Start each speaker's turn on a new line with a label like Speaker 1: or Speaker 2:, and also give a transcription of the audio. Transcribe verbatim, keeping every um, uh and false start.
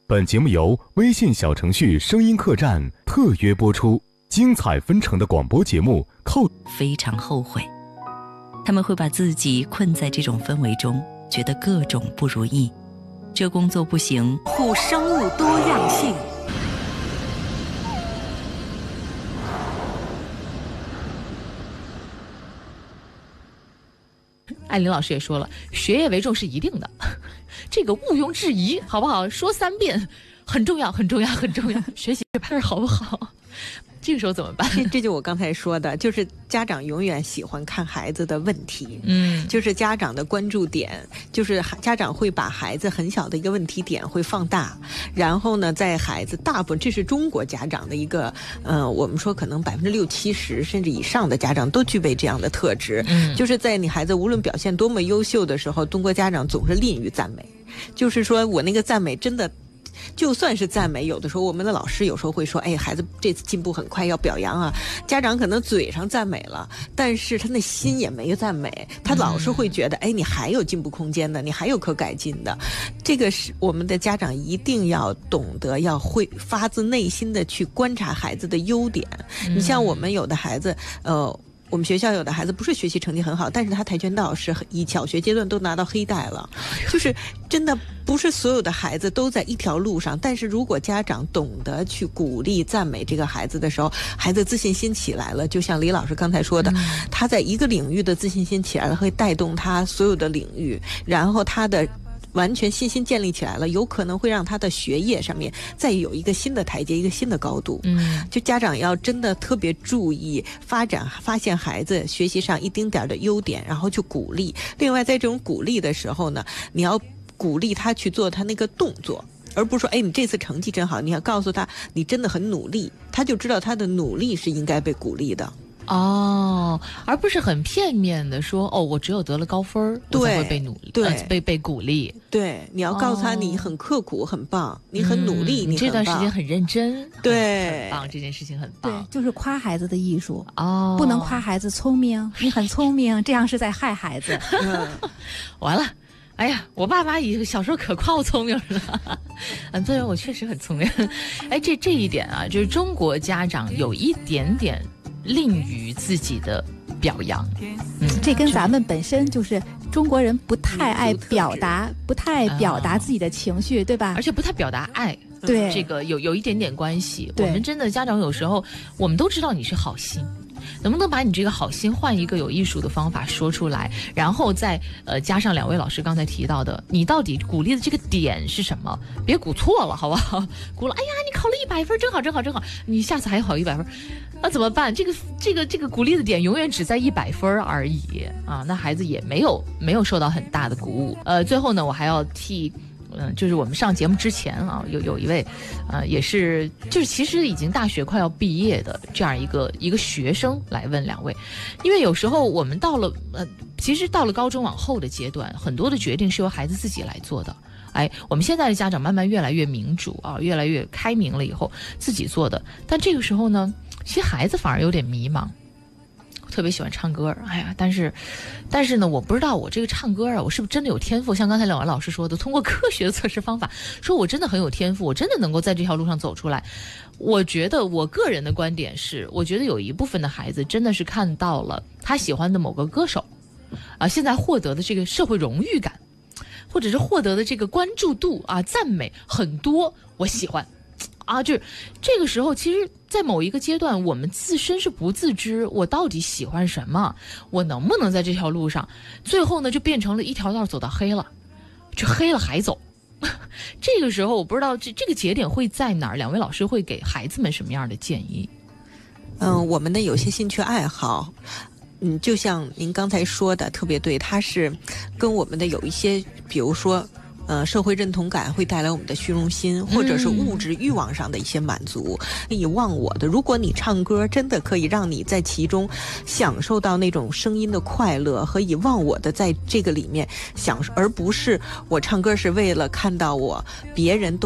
Speaker 1: 本节目由微信小程序声音客栈特约播出，精彩纷呈的广播节目扣
Speaker 2: 非常后悔，他们会把自己困在这种氛围中，觉得各种不如意，这工作不行，
Speaker 3: 护生物多样性。
Speaker 4: 艾琳老师也说了，学业为重是一定的，这个毋庸置疑，好不好？说三遍，很重要，很重要，很重要。学习这班好不好？这个时候怎么办？
Speaker 5: 这这就我刚才说的，就是家长永远喜欢看孩子的问题，
Speaker 4: 嗯，
Speaker 5: 就是家长的关注点，就是家长会把孩子很小的一个问题点会放大，然后呢，在孩子大部分，这是中国家长的一个，呃，我们说可能百分之六七十甚至以上的家长都具备这样的特质，嗯，就是在你孩子无论表现多么优秀的时候，中国家长总是吝于赞美，就是说我那个赞美真的。就算是赞美，有的时候我们的老师有时候会说，哎，孩子这次进步很快，要表扬啊。家长可能嘴上赞美了，但是他那心也没赞美，他老是会觉得，哎，你还有进步空间的，你还有可改进的。这个是我们的家长一定要懂得，要会发自内心的去观察孩子的优点。你像我们有的孩子，呃。我们学校有的孩子不是学习成绩很好，但是他跆拳道是以小学阶段都拿到黑带了，就是真的不是所有的孩子都在一条路上，但是如果家长懂得去鼓励赞美这个孩子的时候，孩子自信心起来了，就像李老师刚才说的，他在一个领域的自信心起来了，会带动他所有的领域，然后他的完全信心建立起来了，有可能会让他的学业上面再有一个新的台阶，一个新的高度。嗯，就家长要真的特别注意发展，发现孩子学习上一丁点的优点，然后去鼓励。另外，在这种鼓励的时候呢，你要鼓励他去做他那个动作。而不是说，哎，你这次成绩真好，你要告诉他，你真的很努力，他就知道他的努力是应该被鼓励的。
Speaker 4: 哦，而不是很片面的说，哦，我只有得了高分，我才会被努力，
Speaker 5: 对，
Speaker 4: 呃、被被鼓励。
Speaker 5: 对，你要告诉他，你很刻苦，很棒，你很努力，
Speaker 4: 嗯、
Speaker 5: 你
Speaker 4: 这段时间很认真，
Speaker 5: 对，
Speaker 4: 很棒，这件事情很棒。
Speaker 6: 对，就是夸孩子的艺术
Speaker 4: 哦，
Speaker 6: 不能夸孩子聪明，你很聪明，这样是在害孩子。
Speaker 5: 嗯，
Speaker 4: 完了。哎呀，我爸妈以小时候可夸我聪明了，嗯，对，我确实很聪明。哎，这这一点啊，就是中国家长有一点点吝于自己的表扬，
Speaker 6: 嗯，这跟咱们本身就是中国人不太爱表达，不太表达自己的情绪，对吧？
Speaker 4: 而且不太表达爱，
Speaker 6: 对，
Speaker 4: 这个有有一点点关系。我们真的家长有时候，我们都知道你是好心。能不能把你这个好心换一个有艺术的方法说出来，然后再呃加上两位老师刚才提到的，你到底鼓励的这个点是什么？别鼓错了，好不好？鼓了，哎呀，你考了一百分，真好，真好，真好，你下次还考一百分，那怎么办？这个这个这个鼓励的点永远只在一百分而已啊，那孩子也没有没有受到很大的鼓舞。呃，最后呢，我还要替。嗯，就是我们上节目之前啊，有有一位，呃，也是就是其实已经大学快要毕业的这样一个一个学生来问两位，因为有时候我们到了呃，其实到了高中往后的阶段，很多的决定是由孩子自己来做的。哎，我们现在的家长慢慢越来越民主啊，越来越开明了以后自己做的，但这个时候呢，其实孩子反而有点迷茫。特别喜欢唱歌，哎呀，但是，但是呢，我不知道我这个唱歌啊，我是不是真的有天赋？像刚才两位老师说的，通过科学的测试方法，说我真的很有天赋，我真的能够在这条路上走出来。我觉得我个人的观点是，我觉得有一部分的孩子真的是看到了他喜欢的某个歌手，啊，现在获得的这个社会荣誉感，或者是获得的这个关注度啊，赞美很多，我喜欢。啊，就是这个时候，其实，在某一个阶段，我们自身是不自知，我到底喜欢什么，我能不能在这条路上，最后呢，就变成了一条道走到黑了，就黑了还走。这个时候，我不知道这这个节点会在哪儿，两位老师会给孩子们什么样的建议？
Speaker 5: 嗯，我们的有些兴趣爱好。嗯，就像您刚才说的特别对，它是跟我们的有一些，比如说。呃，社会认同感会带来我们的虚荣心，或者是物质欲望上的一些满足。你忘我的，如果你唱歌真的可以让你在其中享受到那种声音的快乐和以忘我的在这个里面享受，而不是我唱歌是为了看到我别人都